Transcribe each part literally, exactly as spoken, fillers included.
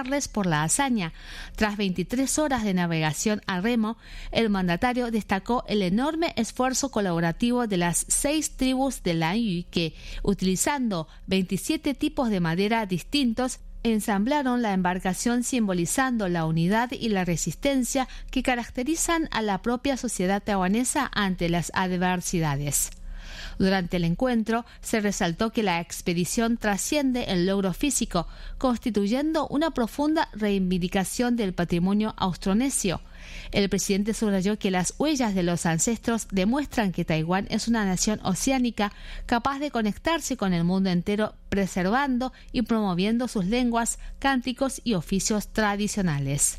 felicitarles por la hazaña. Tras veintitrés horas de navegación a remo, el mandatario destacó el enorme esfuerzo colaborativo de las seis tribus de Lanyu que, utilizando veintisiete tipos de madera distintos, ensamblaron la embarcación simbolizando la unidad y la resistencia que caracterizan a la propia sociedad taiwanesa ante las adversidades. Durante el encuentro, se resaltó que la expedición trasciende el logro físico, constituyendo una profunda reivindicación del patrimonio austronesio. El presidente subrayó que las huellas de los ancestros demuestran que Taiwán es una nación oceánica capaz de conectarse con el mundo entero, preservando y promoviendo sus lenguas, cánticos y oficios tradicionales.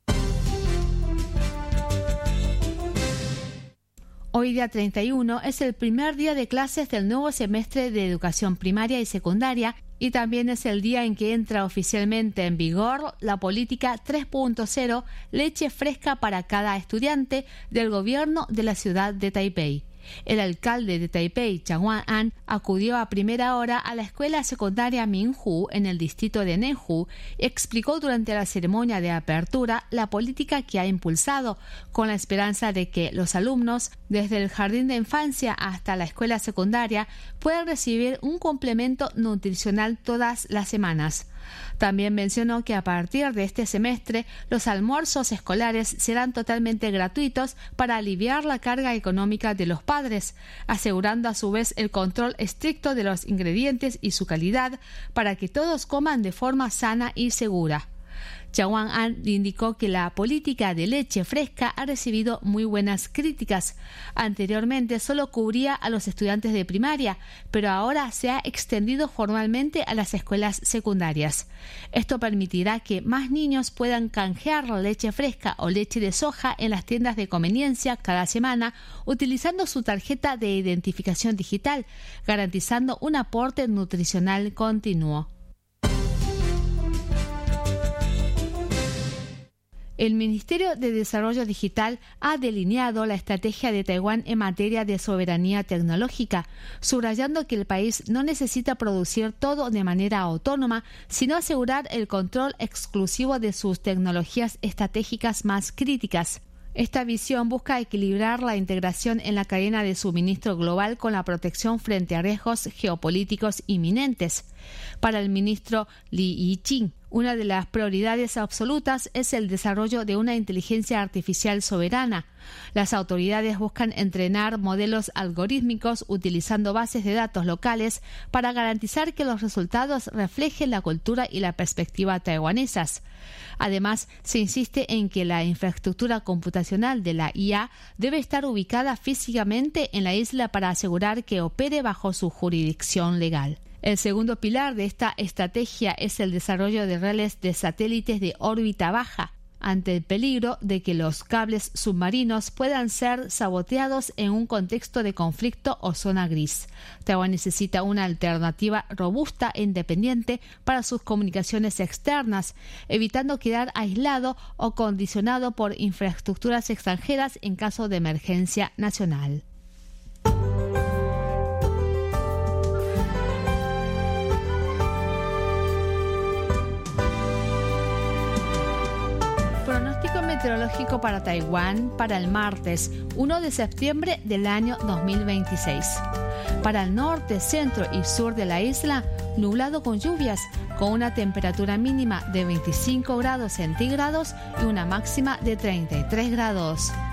Hoy, día treinta y uno, es el primer día de clases del nuevo semestre de educación primaria y secundaria y también es el día en que entra oficialmente en vigor la política tres punto cero leche fresca para cada estudiante del gobierno de la ciudad de Taipei. El alcalde de Taipei, Chang Wan-an, acudió a primera hora a la escuela secundaria Minhu en el distrito de Nenhu y explicó durante la ceremonia de apertura la política que ha impulsado, con la esperanza de que los alumnos, desde el jardín de infancia hasta la escuela secundaria, puedan recibir un complemento nutricional todas las semanas. También mencionó que a partir de este semestre los almuerzos escolares serán totalmente gratuitos para aliviar la carga económica de los padres, asegurando a su vez el control estricto de los ingredientes y su calidad para que todos coman de forma sana y segura. Chang Wan-an indicó que la política de leche fresca ha recibido muy buenas críticas. Anteriormente solo cubría a los estudiantes de primaria, pero ahora se ha extendido formalmente a las escuelas secundarias. Esto permitirá que más niños puedan canjear la leche fresca o leche de soja en las tiendas de conveniencia cada semana, utilizando su tarjeta de identificación digital, garantizando un aporte nutricional continuo. El Ministerio de Desarrollo Digital ha delineado la estrategia de Taiwán en materia de soberanía tecnológica, subrayando que el país no necesita producir todo de manera autónoma, sino asegurar el control exclusivo de sus tecnologías estratégicas más críticas. Esta visión busca equilibrar la integración en la cadena de suministro global con la protección frente a riesgos geopolíticos inminentes. Para el ministro Li Yiqing, una de las prioridades absolutas es el desarrollo de una inteligencia artificial soberana. Las autoridades buscan entrenar modelos algorítmicos utilizando bases de datos locales para garantizar que los resultados reflejen la cultura y la perspectiva taiwanesas. Además, se insiste en que la infraestructura computacional de la I A debe estar ubicada físicamente en la isla para asegurar que opere bajo su jurisdicción legal. El segundo pilar de esta estrategia es el desarrollo de redes de satélites de órbita baja, ante el peligro de que los cables submarinos puedan ser saboteados en un contexto de conflicto o zona gris. Taiwán necesita una alternativa robusta e independiente para sus comunicaciones externas, evitando quedar aislado o condicionado por infraestructuras extranjeras en caso de emergencia nacional. Meteorológico para Taiwán para el martes primero de septiembre del año dos mil veintiséis. Para el norte, centro y sur de la isla, nublado con lluvias, con una temperatura mínima de veinticinco grados centígrados y una máxima de treinta y tres grados.